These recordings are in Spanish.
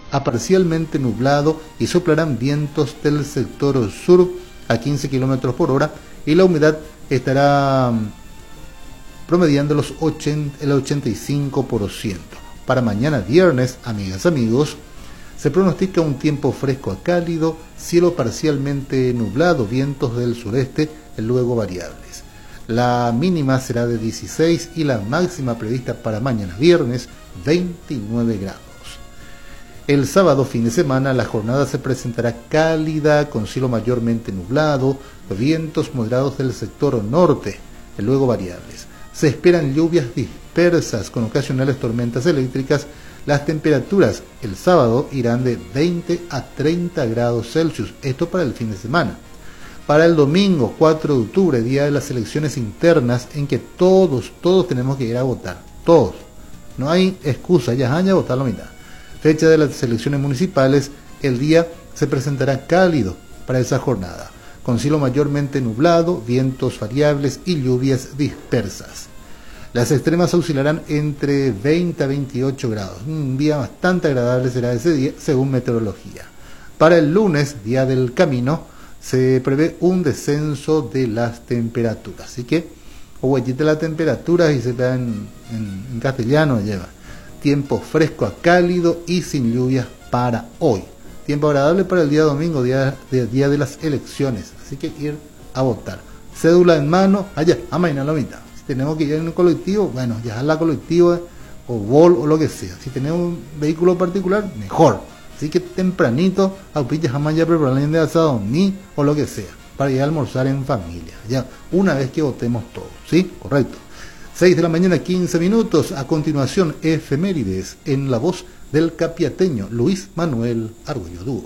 a parcialmente nublado y soplarán vientos del sector sur a 15 km por hora y la humedad estará promediando el 85%. Para mañana viernes, amigas, amigos, se pronostica un tiempo fresco a cálido, cielo parcialmente nublado, vientos del sureste, luego variables. La mínima será de 16 y la máxima prevista para mañana viernes, 29 grados. El sábado, fin de semana, la jornada se presentará cálida, con cielo mayormente nublado, vientos moderados del sector norte, luego variables. Se esperan lluvias dispersas con ocasionales tormentas eléctricas. Las temperaturas el sábado irán de 20 a 30 grados Celsius, esto para el fin de semana. Para el domingo 4 de octubre, día de las elecciones internas, en que todos tenemos que ir a votar, todos. No hay excusa, ya a votar la mitad. Fecha de las elecciones municipales, el día se presentará cálido para esa jornada, con cielo mayormente nublado, vientos variables y lluvias dispersas. Las extremas oscilarán entre 20 a 28 grados. Un día bastante agradable será ese día, según meteorología. Para el lunes, día del camino, se prevé un descenso de las temperaturas. Así que, o huellita la temperatura y se da en castellano, lleva tiempo fresco a cálido y sin lluvias para hoy. Tiempo agradable para el día domingo, día de las elecciones. Así que ir a votar. Cédula en mano, allá, a mañana la mitad. Si tenemos que ir en un colectivo, bueno, ya la colectiva o Vol o lo que sea. Si tenemos un vehículo particular, mejor. Así que tempranito, aupillas jamás ya preparar de asado ni o lo que sea, para ir a almorzar en familia. Ya, una vez que votemos todos, ¿sí? Correcto. 6 de la mañana, 15 minutos. A continuación, efemérides en la voz del capiateño Luis Manuel Argüello Dúo.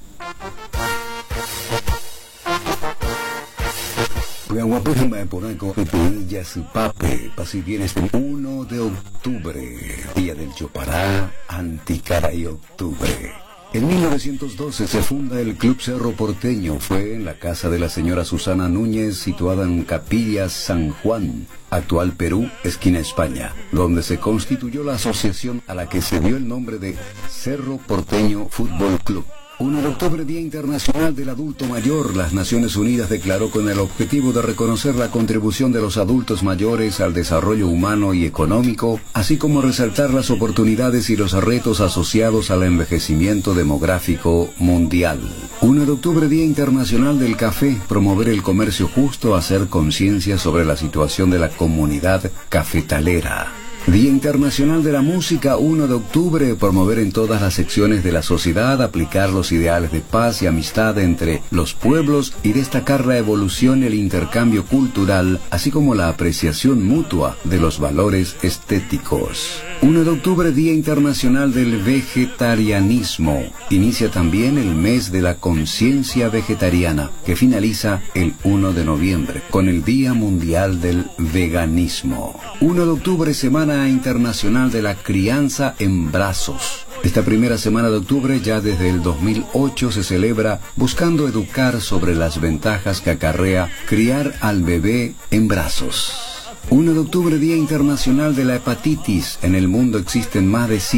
Pasi vienes el 1 de octubre, día del Chopará, Anticaray Octubre. En 1912 se funda el Club Cerro Porteño. Fue en la casa de la señora Susana Núñez, situada en Capilla San Juan, actual Perú, esquina España, donde se constituyó la asociación a la que se dio el nombre de Cerro Porteño Fútbol Club. 1 de octubre, Día Internacional del Adulto Mayor. Las Naciones Unidas declaró con el objetivo de reconocer la contribución de los adultos mayores al desarrollo humano y económico, así como resaltar las oportunidades y los retos asociados al envejecimiento demográfico mundial. 1 de octubre, Día Internacional del Café. Promover el comercio justo, hacer conciencia sobre la situación de la comunidad cafetalera. Día Internacional de la Música, 1 de octubre, promover en todas las secciones de la sociedad, aplicar los ideales de paz y amistad entre los pueblos y destacar la evolución y el intercambio cultural, así como la apreciación mutua de los valores estéticos. 1 de octubre, Día Internacional del Vegetarianismo. Inicia también el mes de la conciencia vegetariana, que finaliza el 1 de noviembre, con el Día Mundial del Veganismo. 1 de octubre, Semana Internacional de la Crianza en Brazos. Esta primera semana de octubre, ya desde el 2008, se celebra buscando educar sobre las ventajas que acarrea criar al bebé en brazos. 1 de octubre, Día Internacional de la Hepatitis. En el mundo existen más de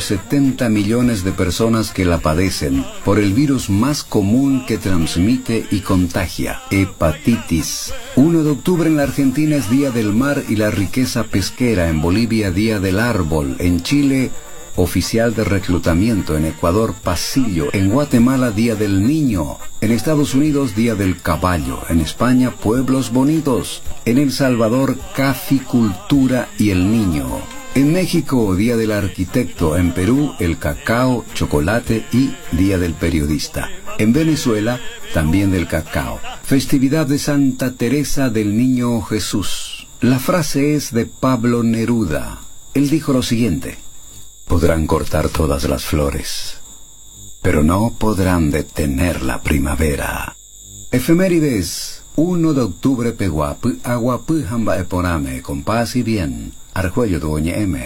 170 millones de personas que la padecen por el virus más común que transmite y contagia, hepatitis. 1 de octubre en la Argentina es Día del Mar y la Riqueza Pesquera. En Bolivia, Día del Árbol. En Chile, Oficial de Reclutamiento. En Ecuador, Pasillo. En Guatemala, Día del Niño. En Estados Unidos, Día del Caballo. En España, Pueblos Bonitos. En El Salvador, Caficultura y el Niño. En México, Día del Arquitecto. En Perú, el cacao, chocolate y Día del Periodista. En Venezuela, también del cacao. Festividad de Santa Teresa del Niño Jesús. La frase es de Pablo Neruda. Él dijo lo siguiente: podrán cortar todas las flores, pero no podrán detener la primavera. Efemérides. 1 de octubre, Peguapu, Aguapu, Jamba Eponame, con paz y bien. Argüello Duoña M.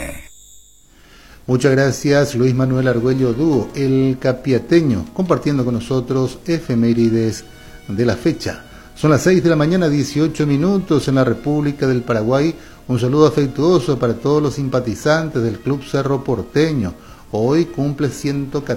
Muchas gracias, Luis Manuel Argüello Dúo, el capiateño, compartiendo con nosotros efemérides de la fecha. Son las 6 de la mañana, 18 minutos en la República del Paraguay. Un saludo afectuoso para todos los simpatizantes del Club Cerro Porteño. Hoy cumple 114